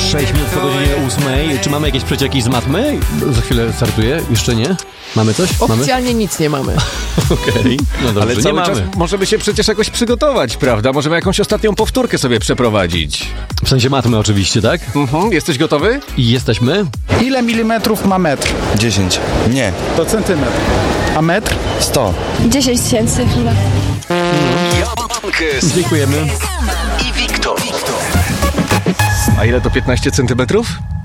6 minut po godzinie 8. Czy mamy jakieś przecieki z matmy? Za chwilę startuję. Jeszcze nie? Mamy coś? Oficjalnie nic nie mamy. Okej. No dobrze, Ale nie cały czas mamy. możemy się przecież jakoś przygotować, prawda? Możemy jakąś ostatnią powtórkę sobie przeprowadzić. W sensie matmy oczywiście, tak? Jesteś gotowy? I jesteśmy? Ile milimetrów ma metr? 10. Nie. To centymetr. A metr? 100. 10 tysięcy chyba. Dziękujemy. I Wiktor. A ile to 15 centymetrów?